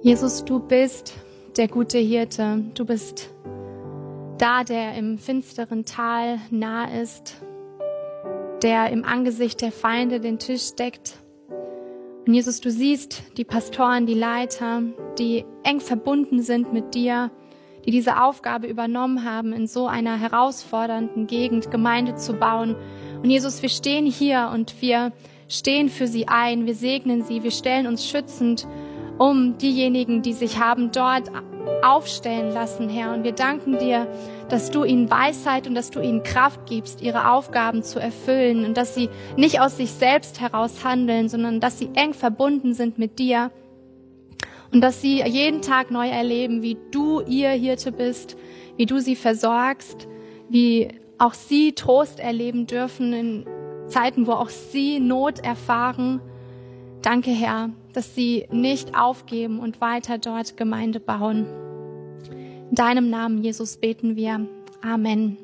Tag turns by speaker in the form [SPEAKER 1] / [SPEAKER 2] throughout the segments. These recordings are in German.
[SPEAKER 1] Jesus, du bist der gute Hirte. Du bist da, der im finsteren Tal nah ist, der im Angesicht der Feinde den Tisch deckt. Und Jesus, du siehst die Pastoren, die Leiter, die eng verbunden sind mit dir, die diese Aufgabe übernommen haben, in so einer herausfordernden Gegend Gemeinde zu bauen. Und Jesus, wir stehen hier und wir stehen für sie ein, wir segnen sie, wir stellen uns schützend um diejenigen, die sich haben dort aufstellen lassen, Herr. Und wir danken dir, dass du ihnen Weisheit und dass du ihnen Kraft gibst, ihre Aufgaben zu erfüllen und dass sie nicht aus sich selbst heraus handeln, sondern dass sie eng verbunden sind mit dir und dass sie jeden Tag neu erleben, wie du ihr Hirte bist, wie du sie versorgst, wie auch sie Trost erleben dürfen in Zeiten, wo auch sie Not erfahren. Danke, Herr, dass sie nicht aufgeben und weiter dort Gemeinde bauen. In deinem Namen, Jesus, beten wir. Amen.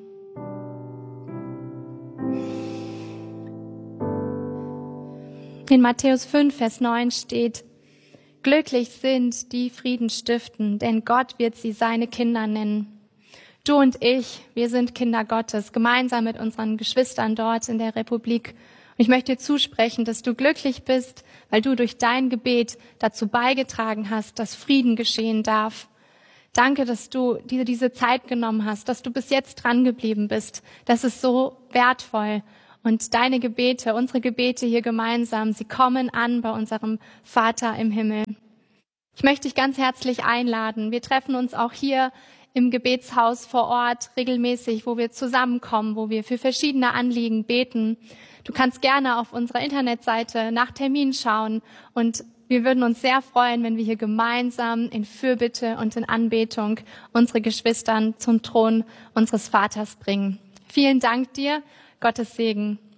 [SPEAKER 1] In Matthäus 5, Vers 9 steht: Glücklich sind die Frieden stiften, denn Gott wird sie seine Kinder nennen. Du und ich, wir sind Kinder Gottes, gemeinsam mit unseren Geschwistern dort in der Republik. Und ich möchte dir zusprechen, dass du glücklich bist, weil du durch dein Gebet dazu beigetragen hast, dass Frieden geschehen darf. Danke, dass du dir diese Zeit genommen hast, dass du bis jetzt dran geblieben bist. Das ist so wertvoll. Und deine Gebete, unsere Gebete hier gemeinsam, sie kommen an bei unserem Vater im Himmel. Ich möchte dich ganz herzlich einladen. Wir treffen uns auch hier im Gebetshaus vor Ort regelmäßig, wo wir zusammenkommen, wo wir für verschiedene Anliegen beten. Du kannst gerne auf unserer Internetseite nach Termin schauen und wir würden uns sehr freuen, wenn wir hier gemeinsam in Fürbitte und in Anbetung unsere Geschwistern zum Thron unseres Vaters bringen. Vielen Dank dir, Gottes Segen.